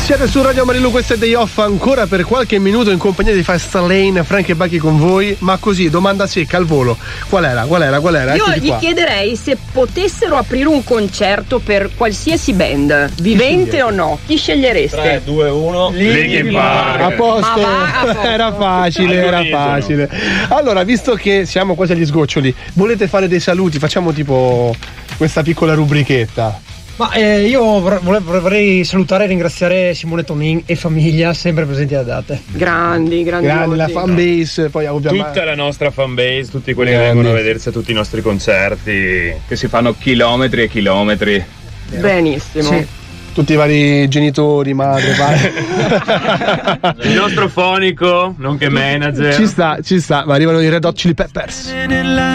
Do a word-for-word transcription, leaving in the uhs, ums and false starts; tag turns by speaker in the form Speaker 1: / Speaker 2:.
Speaker 1: Siete su Radio Marilù, questo è Day Off, ancora per qualche minuto in compagnia di Fast Lane, Frank e Bucky con voi, ma così, domanda secca al volo, qual era, qual era, qual era?
Speaker 2: Io
Speaker 1: Eccoti
Speaker 2: gli
Speaker 1: qua.
Speaker 2: chiederei se potessero aprire un concerto per qualsiasi band, vivente o no, chi scegliereste?
Speaker 3: tre, due, uno
Speaker 4: Linkin Park.
Speaker 1: A posto,
Speaker 2: va, a posto.
Speaker 1: era facile, era facile. Allora, visto che siamo quasi agli sgoccioli, volete fare dei saluti? Facciamo tipo questa piccola rubrichetta.
Speaker 5: Ma eh, io vorrei, vorrei salutare e ringraziare Simone Tonin e famiglia, sempre presenti alle date.
Speaker 2: Grandi, grandi.
Speaker 1: Grande la fanbase, poi ovviamente
Speaker 4: Tutta la nostra fanbase, tutti quelli che
Speaker 1: Grandi.
Speaker 4: vengono a vedersi a tutti i nostri concerti, che si fanno chilometri e chilometri.
Speaker 2: Benissimo.
Speaker 1: Sì. Tutti i vari genitori, madre, padre.
Speaker 4: Il nostro fonico, nonché manager.
Speaker 1: Ci sta, ci sta, ma arrivano i Red Hot Chili Peppers.